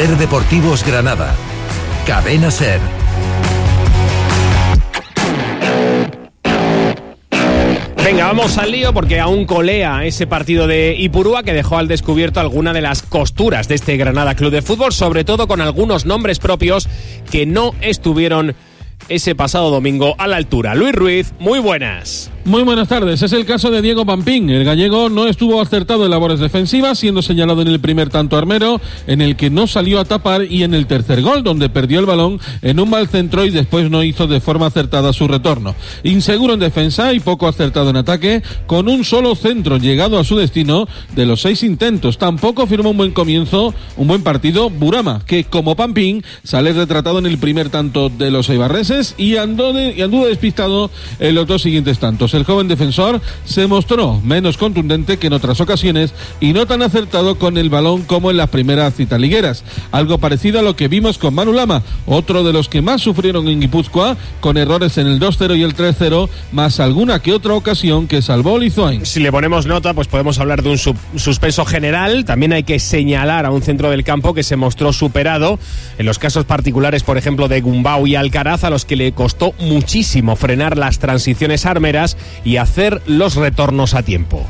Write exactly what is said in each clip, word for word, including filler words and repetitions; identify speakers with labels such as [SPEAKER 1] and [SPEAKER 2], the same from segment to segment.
[SPEAKER 1] Ser Deportivos Granada. Cadena Ser.
[SPEAKER 2] Venga, vamos al lío porque aún colea ese partido de Ipurúa que dejó al descubierto alguna de las costuras de este Granada Club de Fútbol, sobre todo con algunos nombres propios que no estuvieron ese pasado domingo a la altura. Luis Ruiz, muy buenas.
[SPEAKER 3] Muy buenas tardes. Es el caso de Diego Pampín. El gallego no estuvo acertado en labores defensivas, siendo señalado en el primer tanto armero, en el que no salió a tapar, y en el tercer gol, donde perdió el balón en un mal centro y después no hizo de forma acertada su retorno. Inseguro en defensa y poco acertado en ataque, con un solo centro llegado a su destino de los seis intentos. Tampoco firmó un buen comienzo, un buen partido Burama, que como Pampín sale retratado en el primer tanto de los eibarreses y andó, de, y anduvo despistado en los dos siguientes tantos. El joven defensor se mostró menos contundente que en otras ocasiones y no tan acertado con el balón como en las primeras citas ligueras. Algo parecido a lo que vimos con Manu Lama, otro de los que más sufrieron en Guipúzcoa, con errores en el dos cero y el tres cero, más alguna que otra ocasión que salvó Lizoain.
[SPEAKER 2] Si le ponemos nota, pues podemos hablar de un sub- suspenso general. También hay que señalar a un centro del campo que se mostró superado en los casos particulares, por ejemplo, de Gumbau y Alcaraz, a los que le costó muchísimo frenar las transiciones armeras y hacer los retornos a tiempo.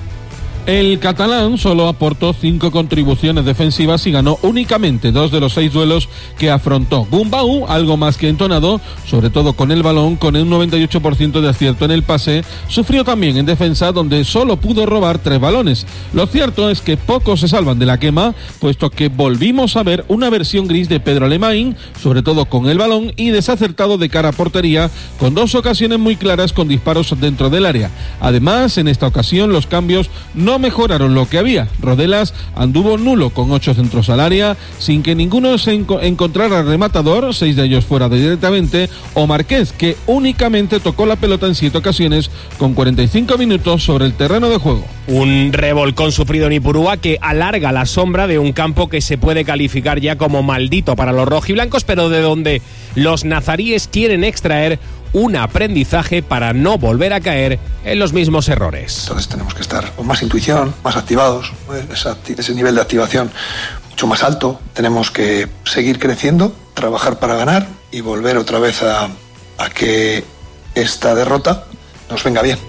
[SPEAKER 3] El catalán solo aportó cinco contribuciones defensivas y ganó únicamente dos de los seis duelos que afrontó. Gumbau, algo más que entonado, sobre todo con el balón, con un noventa y ocho por ciento de acierto en el pase, sufrió también en defensa, donde solo pudo robar tres balones. Lo cierto es que pocos se salvan de la quema, puesto que volvimos a ver una versión gris de Pedro Alemán, sobre todo con el balón, y desacertado de cara a portería, con dos ocasiones muy claras con disparos dentro del área. Además, en esta ocasión los cambios no No mejoraron lo que había. Rodelas anduvo nulo con ocho centros al área, sin que ninguno se enco- encontrara rematador, seis de ellos fuera directamente, o Márquez, que únicamente tocó la pelota en siete ocasiones, con cuarenta y cinco minutos sobre el terreno de juego.
[SPEAKER 2] Un revolcón sufrido en Ipurúa que alarga la sombra de un campo que se puede calificar ya como maldito para los rojiblancos, pero de donde los nazaríes quieren extraer un aprendizaje para no volver a caer en los mismos errores.
[SPEAKER 4] Entonces tenemos que estar con más intuición, más activados, esa, ese nivel de activación mucho más alto. Tenemos que seguir creciendo, trabajar para ganar y volver otra vez a, a que esta derrota nos venga bien.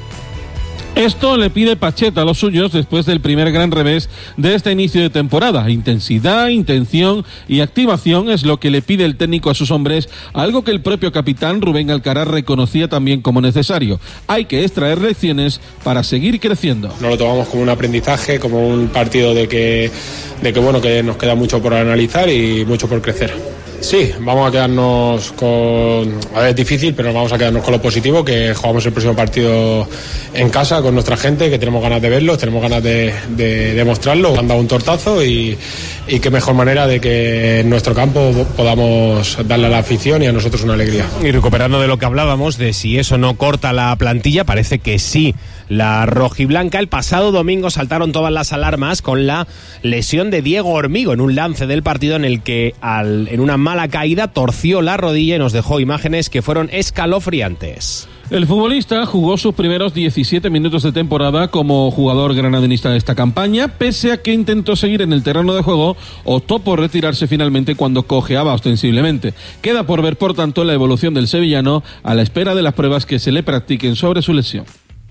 [SPEAKER 3] Esto le pide Pacheta a los suyos después del primer gran revés de este inicio de temporada. Intensidad, intención y activación es lo que le pide el técnico a sus hombres, algo que el propio capitán Rubén Alcaraz reconocía también como necesario. Hay que extraer lecciones para seguir creciendo.
[SPEAKER 5] No lo tomamos como un aprendizaje, como un partido de que, de que bueno, que nos queda mucho por analizar y mucho por crecer. Sí, vamos a quedarnos con... A ver, es difícil, pero vamos a quedarnos con lo positivo, que jugamos el próximo partido en casa con nuestra gente, que tenemos ganas de verlo, tenemos ganas de, de demostrarlo. Han dado un tortazo y, y qué mejor manera de que en nuestro campo podamos darle a la afición y a nosotros una alegría.
[SPEAKER 2] Y recuperando de lo que hablábamos, de si eso no corta la plantilla, parece que sí. La rojiblanca, el pasado domingo saltaron todas las alarmas con la lesión de Diego Hormigo en un lance del partido en el que al, en una mala caída torció la rodilla y nos dejó imágenes que fueron escalofriantes.
[SPEAKER 3] El futbolista jugó sus primeros diecisiete minutos de temporada como jugador granadinista de esta campaña, pese a que intentó seguir en el terreno de juego, optó por retirarse finalmente cuando cojeaba ostensiblemente. Queda por ver, por tanto, la evolución del sevillano a la espera de las pruebas que se le practiquen sobre su lesión.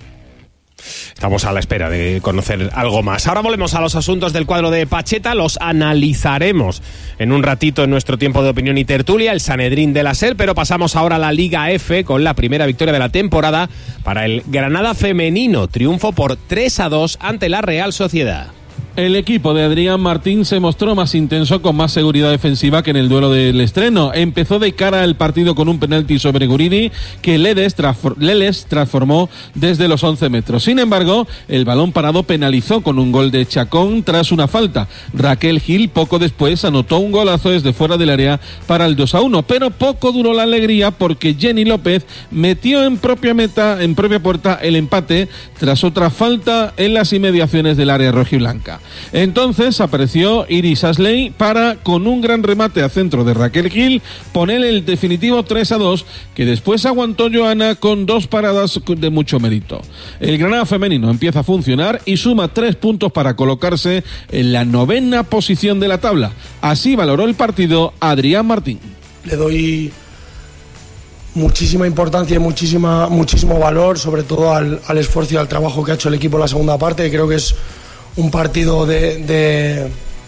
[SPEAKER 2] Estamos a la espera de conocer algo más. Ahora volvemos a los asuntos del cuadro de Pacheta, los analizaremos en un ratito en nuestro tiempo de opinión y tertulia, el Sanedrín de la SER, pero pasamos ahora a la Liga F con la primera victoria de la temporada para el Granada femenino, triunfo por tres a dos ante la Real Sociedad.
[SPEAKER 3] El equipo de Adrián Martín se mostró más intenso, con más seguridad defensiva que en el duelo del estreno. Empezó de cara al partido con un penalti sobre Guridi que Leles, transfor- Leles transformó desde los once metros. Sin embargo, el balón parado penalizó con un gol de Chacón tras una falta. Raquel Gil poco después anotó un golazo desde fuera del área para el dos a uno, pero poco duró la alegría porque Jenny López metió en propia meta, en propia puerta, el empate tras otra falta en las inmediaciones del área rojiblanca. Entonces apareció Iris Asley para, con un gran remate a centro de Raquel Gil, poner el definitivo tres a dos, que después aguantó Joana con dos paradas de mucho mérito. El Granada femenino empieza a funcionar y suma tres puntos para colocarse en la novena posición de la tabla. Así valoró el partido Adrián Martín.
[SPEAKER 6] Le doy muchísima importancia y muchísima, muchísimo valor, sobre todo al, al esfuerzo y al trabajo que ha hecho el equipo en la segunda parte. Creo que es un partido de, de,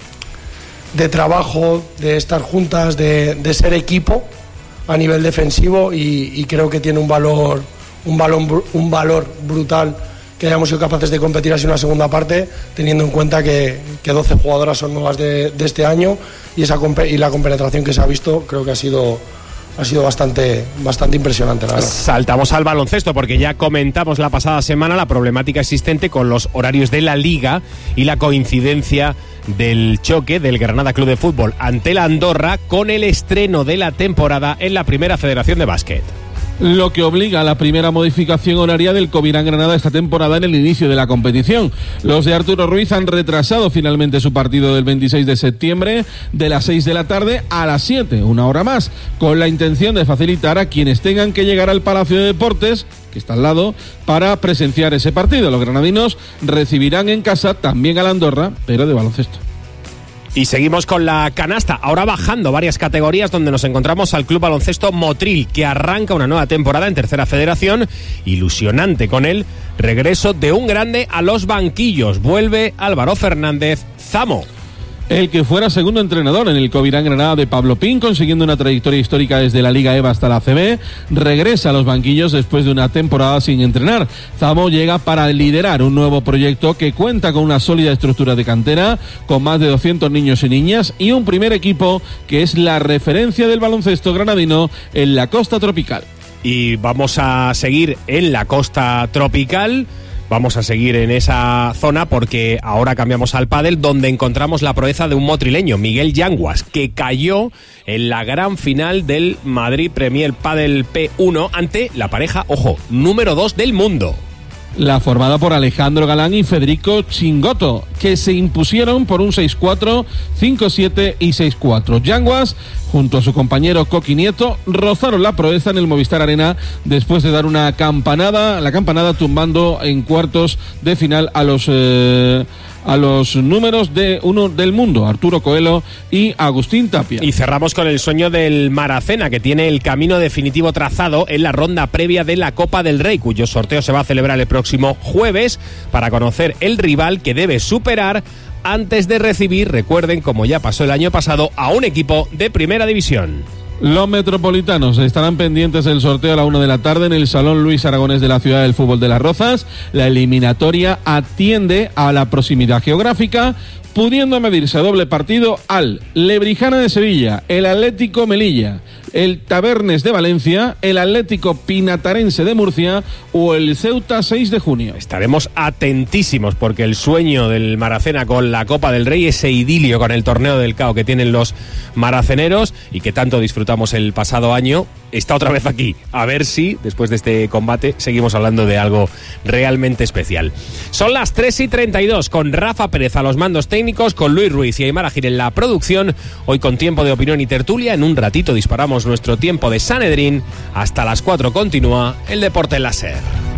[SPEAKER 6] de trabajo, de estar juntas, de, de ser equipo a nivel defensivo y, y creo que tiene un valor, un valor, un valor brutal que hayamos sido capaces de competir así en una segunda parte, teniendo en cuenta que, que doce jugadoras son nuevas de, de este año y, esa, y la compenetración que se ha visto creo que ha sido... ha sido bastante, bastante impresionante, la verdad.
[SPEAKER 2] Saltamos al baloncesto porque ya comentamos la pasada semana la problemática existente con los horarios de la Liga y la coincidencia del choque del Granada Club de Fútbol ante la Andorra con el estreno de la temporada en la Primera Federación de Básquet.
[SPEAKER 3] Lo que obliga a la primera modificación horaria del Covirán Granada esta temporada en el inicio de la competición. Los de Arturo Ruiz han retrasado finalmente su partido del veintiséis de septiembre de las seis de la tarde a las siete, una hora más, con la intención de facilitar a quienes tengan que llegar al Palacio de Deportes, que está al lado, para presenciar ese partido. Los granadinos recibirán en casa también a la Andorra, pero de baloncesto.
[SPEAKER 2] Y seguimos con la canasta, ahora bajando varias categorías donde nos encontramos al Club Baloncesto Motril, que arranca una nueva temporada en Tercera Federación, ilusionante con el regreso de un grande a los banquillos. Vuelve Álvaro Fernández Zamo.
[SPEAKER 3] El que fuera segundo entrenador en el Covirán Granada de Pablo Pin, consiguiendo una trayectoria histórica desde la Liga E V A hasta la A C B, regresa a los banquillos después de una temporada sin entrenar. Zamo llega para liderar un nuevo proyecto que cuenta con una sólida estructura de cantera, con más de doscientos niños y niñas y un primer equipo que es la referencia del baloncesto granadino en la costa tropical.
[SPEAKER 2] Y vamos a seguir en la costa tropical. Vamos a seguir en esa zona porque ahora cambiamos al pádel, donde encontramos la proeza de un motrileño, Miguel Yanguas, que cayó en la gran final del Madrid Premier Padel P uno ante la pareja, ojo, número dos del mundo.
[SPEAKER 3] La formada por Alejandro Galán y Federico Chingotto, que se impusieron por un seis cuatro, cinco siete y seis cuatro. Yanguas, junto a su compañero Coqui Nieto, rozaron la proeza en el Movistar Arena después de dar una campanada, la campanada tumbando en cuartos de final a los... Eh, a los números de uno del mundo, Arturo Coelho y Agustín Tapia.
[SPEAKER 2] Y cerramos con el sueño del Maracena, que tiene el camino definitivo trazado en la ronda previa de la Copa del Rey, cuyo sorteo se va a celebrar el próximo jueves para conocer el rival que debe superar antes de recibir, recuerden, como ya pasó el año pasado, a un equipo de Primera División.
[SPEAKER 3] Los metropolitanos estarán pendientes del sorteo a la una de la tarde en el Salón Luis Aragonés de la Ciudad del Fútbol de Las Rozas. La eliminatoria atiende a la proximidad geográfica, pudiendo medirse a doble partido al Lebrijana de Sevilla, el Atlético Melilla, el Tabernes de Valencia, el Atlético Pinatarense de Murcia o el Ceuta seis de junio.
[SPEAKER 2] Estaremos atentísimos porque el sueño del Maracena con la Copa del Rey, ese idilio con el torneo del C A O que tienen los maraceneros y que tanto disfrutamos el pasado año, está otra vez aquí. A ver si, después de este combate, seguimos hablando de algo realmente especial. Son las tres y treinta y dos, con Rafa Pérez a los mandos técnicos, con Luis Ruiz y Aymar Agir en la producción. Hoy con tiempo de opinión y tertulia. En un ratito disparamos nuestro tiempo de Sanedrín. Hasta las cuatro continúa el Deporte en la SER.